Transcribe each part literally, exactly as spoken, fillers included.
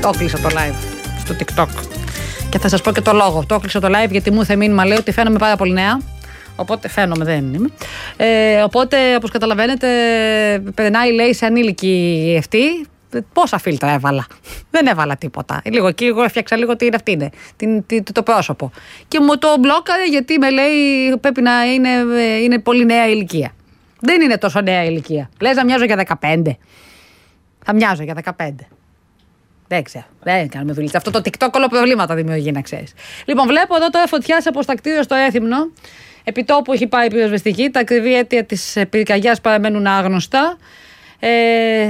Το κλείσα το live στο TikTok. Και θα σας πω και το λόγο. Το κλείσα το live γιατί μου ήρθε μήνυμα, λέει ότι φαίνομαι πάρα πολύ νέα. Οπότε φαίνομαι, δεν είμαι. Ε, οπότε, όπως καταλαβαίνετε, περνάει, λέει, σε ανήλικη αυτή. Πόσα φίλτρα έβαλα. Δεν έβαλα τίποτα. Λίγο εκεί, εγώ έφτιαξα λίγο τι είναι αυτή είναι. Την, την, το πρόσωπο. Και μου το μπλόκαρε γιατί με λέει πρέπει να είναι, είναι πολύ νέα ηλικία. Δεν είναι τόσο νέα ηλικία. Λες να μοιάζω για δεκαπέντε. Θα μοιάζω για δεκαπέντε. Δεν ξέρω. Δεν κάνουμε δουλειά. Αυτό το TikTok όλο προβλήματα δημιουργεί, να ξέρεις. Λοιπόν, βλέπω εδώ τώρα φωτιά σε αποστακτήριο στο Έθιμνο. Επιτόπου έχει πάει η πυροσβεστική. Τα ακριβή αίτια της πυρκαγιάς παραμένουν άγνωστα. Ε,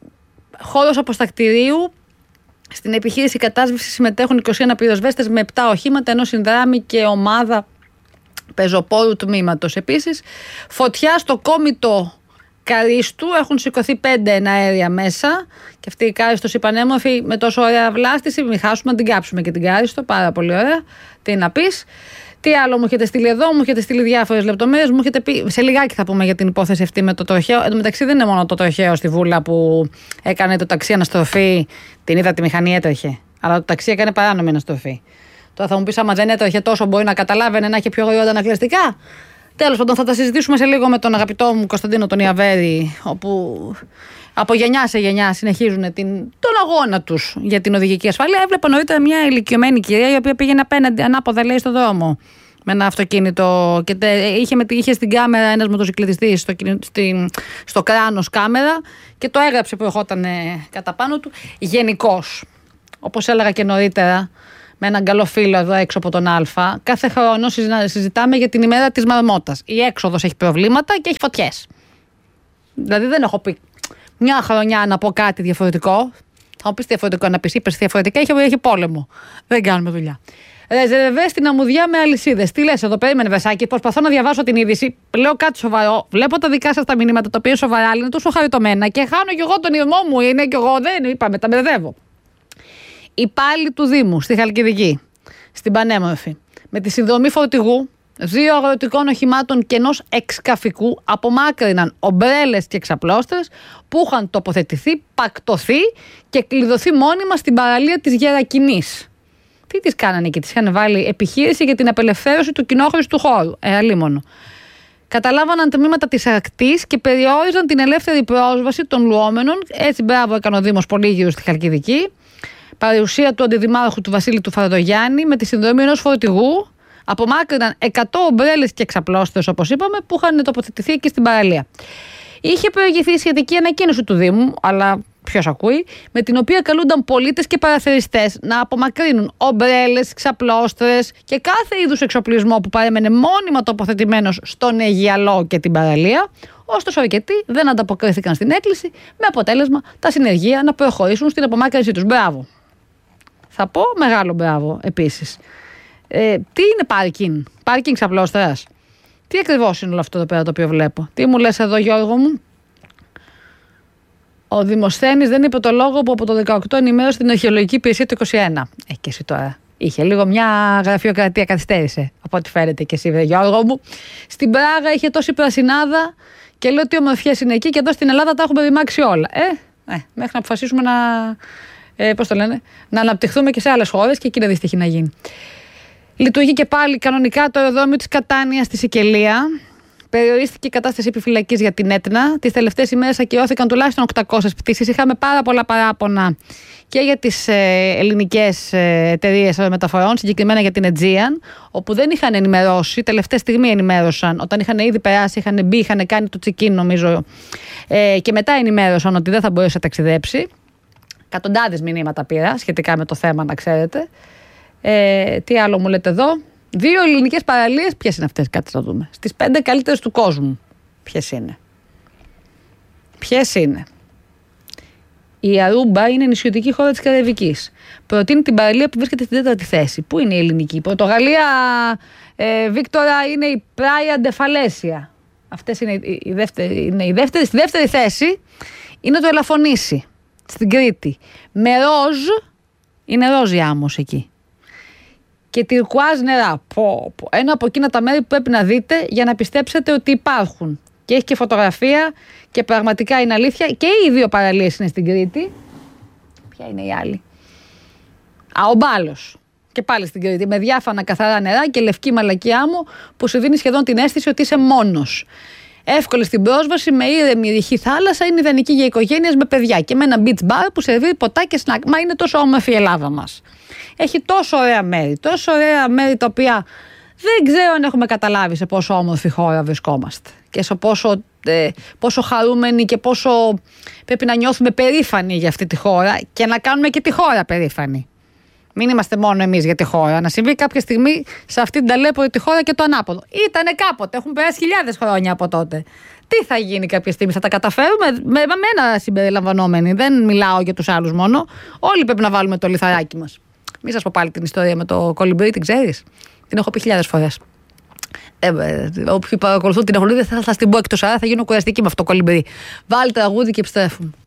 χώρος αποστακτηρίου. Στην επιχείρηση κατάσβεσης συμμετέχουν είκοσι ένα πυροσβέστες με επτά οχήματα, ενώ συνδράμει και ομάδα πεζοπόρου τμήματος. Επίσης, φωτιά στο κόμιτο Καρίστου, έχουν σηκωθεί πέντε εναέρια μέσα. Και αυτή η Κάριστος η πανέμορφη με τόσο ωραία βλάστηση. Μην χάσουμε να την κάψουμε και την Κάριστο. Πάρα πολύ ωραία. Τι να πεις. Τι άλλο μου έχετε στείλει εδώ, μου έχετε στείλει διάφορες λεπτομέρειες. Μου έχετε πει. Σε λιγάκι θα πούμε για την υπόθεση αυτή με το τροχαίο. Εν τω μεταξύ δεν είναι μόνο το τροχαίο στη Βούλα που έκανε το ταξί αναστροφή. Την είδα, τη μηχανή έτρεχε. Αλλά το ταξί έκανε παράνομη αναστροφή. Τώρα θα μου πεις, άμα δεν έτρεχε τόσο, μπορεί να καταλάβαινε να έχει πιο γρήγορα ανακλαστικά. Τέλος πάντων, θα τα συζητήσουμε σε λίγο με τον αγαπητό μου Κωνσταντίνο τον Ιαβέρη, όπου από γενιά σε γενιά συνεχίζουν την, τον αγώνα τους για την οδηγική ασφάλεια. Έβλεπα νωρίτερα μια ηλικιωμένη κυρία, η οποία πήγαινε απέναντι, ανάποδα, λέει, στο δρόμο με ένα αυτοκίνητο και τε, είχε, είχε στην κάμερα ένας μοτοσυκλετιστής στο, στη, στο κράνος κάμερα και το έγραψε που ερχόταν κατά πάνω του. Γενικώς, όπως έλεγα και νωρίτερα, με έναν καλό φίλο εδώ έξω από τον Α, κάθε χρόνο συζητάμε για την ημέρα της μαρμότας. Η έξοδος έχει προβλήματα και έχει φωτιές. Δηλαδή δεν έχω πει μια χρονιά να πω κάτι διαφορετικό. Θα μου πεις διαφορετικό να πεις, είπες διαφορετικά, έχει, έχει πόλεμο. Δεν κάνουμε δουλειά. Ρεζερβέ στην αμμουδιά με αλυσίδες. Τι λες εδώ, περίμενε Βεσάκη, προσπαθώ να διαβάσω την είδηση. Λέω κάτι σοβαρό. Βλέπω τα δικά σας τα μηνύματα, τα οποία σοβαρά είναι τόσο χαριτωμένα και χάνω κι εγώ τον ηρμό μου. Είναι κι εγώ, δεν είπαμε, τα μπερδεύω. Υπάλληλοι του Δήμου στη Χαλκιδική, στην Πανέμορφη, με τη συνδρομή φορτηγού, δύο αγροτικών οχημάτων και ενός εξκαφικού, απομάκρυναν ομπρέλες και εξαπλώστρες που είχαν τοποθετηθεί, πακτωθεί και κλειδωθεί μόνιμα στην παραλία της Γερακινής. Τι τις κάνανε εκεί, τις είχαν βάλει επιχείρηση για την απελευθέρωση του κοινόχρηστου χώρου. Ε, αλίμονο. Καταλάβαναν τμήματα της ακτής και περιόριζαν την ελεύθερη πρόσβαση των λουόμενων. Έτσι, μπράβο, έκανε ο Δήμος Πολύγυρου στη Χαλκιδική. Παρουσία του αντιδημάρχου του Βασίλη του Φαραδογιάννη με τη συνδρομή ενός φορτηγού. Απομάκρυναν εκατό ομπρέλες και εξαπλώστρες, όπως είπαμε, που είχαν τοποθετηθεί εκεί στην παραλία. Είχε προηγηθεί η σχετική ανακοίνωση του Δήμου, αλλά ποιος ακούει, με την οποία καλούνταν πολίτες και παραθεριστές να απομακρύνουν ομπρέλες, εξαπλώστρες και κάθε είδους εξοπλισμό που παρέμενε μόνιμα τοποθετημένος στον Αιγιαλό και την παραλία. Ωστόσο, αρκετοί δεν ανταποκρίθηκαν στην έκκληση, με αποτέλεσμα τα συνεργεία να προχωρήσουν στην απομάκρυνσή τους. Μπράβο. Θα πω μεγάλο μπράβο επίσης. Ε, τι είναι πάρκινγκ, πάρκινγκ ξαπλώστρας. Τι ακριβώς είναι όλο αυτό εδώ πέρα το οποίο βλέπω. Τι μου λες εδώ, Γιώργο μου. Ο Δημοσθένης δεν είπε το λόγο που από το δεκαοκτώ ενημέρωσε την αρχαιολογική υπηρεσία του είκοσι ένα. Ε, και εσύ τώρα. Είχε λίγο μια γραφειοκρατία, καθυστέρησε. Από ό,τι φαίνεται και εσύ, Γιώργο μου. Στην Πράγα είχε τόση πρασινάδα και λέω τι ομορφιές είναι εκεί και εδώ στην Ελλάδα τα έχουμε ρημάξει όλα. Ε, ε μέχρι να αποφασίσουμε να. Ε, πώς το λένε, να αναπτυχθούμε και σε άλλες χώρες και εκεί να δυστυχεί να γίνει. Λειτουργεί και πάλι κανονικά το αεροδρόμιο της Κατάνιας στη Σικελία. Περιορίστηκε η κατάσταση επιφυλακής για την Έτνα. Τις τελευταίες ημέρες ακυρώθηκαν τουλάχιστον οκτακόσιες πτήσεις. Είχαμε πάρα πολλά παράπονα και για τις ε, ελληνικές ε, εταιρείες μεταφορών, συγκεκριμένα για την Aegean, όπου δεν είχαν ενημερώσει, τελευταία στιγμή ενημέρωσαν, όταν είχαν ήδη περάσει, είχαν μπει, είχαν κάνει το check-in νομίζω, ε, και μετά ενημέρωσαν ότι δεν θα μπορέσει να ταξιδέψει. Εκατοντάδες μηνύματα πήρα σχετικά με το θέμα, να ξέρετε. Ε, τι άλλο μου λέτε εδώ. Δύο ελληνικές παραλίες, ποιες είναι αυτές, κάτσε να δούμε. Στις πέντε καλύτερες του κόσμου. Ποιες είναι. Ποιες είναι. Η Αρούμπα είναι νησιωτική χώρα της Καραϊβικής. Προτείνει την παραλία που βρίσκεται στην τέταρτη θέση. Πού είναι η ελληνική. Η Πορτογαλία, ε, Βίκτορα, είναι η Πράια Ντεφαλέσια. Αυτές είναι η, η, δεύτερη, είναι η δεύτερη. Στη δεύτερη θέση είναι το Ελαφωνήσι, στην Κρήτη. Με ροζ, είναι ροζ η άμμος εκεί. Και τυρκουάζ νερά. Πω, πω. Ένα από εκείνα τα μέρη που πρέπει να δείτε για να πιστέψετε ότι υπάρχουν. Και έχει και φωτογραφία και πραγματικά είναι αλήθεια. Και οι δύο παραλίες είναι στην Κρήτη. Ποια είναι η άλλη. Α, ο Μπάλος. Και πάλι στην Κρήτη. Με διάφανα καθαρά νερά και λευκή μαλακιά μου που σου δίνει σχεδόν την αίσθηση ότι είσαι μόνος. Εύκολη στην πρόσβαση, με ήρεμη ρηχή θάλασσα, είναι ιδανική για οικογένειες με παιδιά. Και με ένα beach bar που σερβίρει ποτά και σνακ. Μα είναι τόσο όμορφη η Ελλάδα μας. Έχει τόσο ωραία μέρη, τόσο ωραία μέρη τα οποία δεν ξέρω αν έχουμε καταλάβει σε πόσο όμορφη χώρα βρισκόμαστε. Και σε πόσο, ε, πόσο χαρούμενοι και πόσο πρέπει να νιώθουμε περήφανοι για αυτή τη χώρα και να κάνουμε και τη χώρα περήφανη. Μην είμαστε μόνο εμείς για τη χώρα. Να συμβεί κάποια στιγμή σε αυτή την ταλέπορη τη χώρα και το ανάποδο. Ήτανε κάποτε, έχουν περάσει χιλιάδες χρόνια από τότε. Τι θα γίνει κάποια στιγμή, θα τα καταφέρουμε με εμένα συμπεριλαμβανόμενοι. Δεν μιλάω για τους άλλους μόνο. Όλοι πρέπει να βάλουμε το λιθαράκι μας. Μην σας πω πάλι την ιστορία με το κολυμπρί, την ξέρεις? Την έχω πει χιλιάδες φορές. Ε, ε, όποιοι παρακολουθούν την εχολίδα θα, θα στην πω εκτός, άρα θα γίνω κουραστική με αυτό το κολυμπρί. Βάλτε τραγούδι και επιστρέφουμε.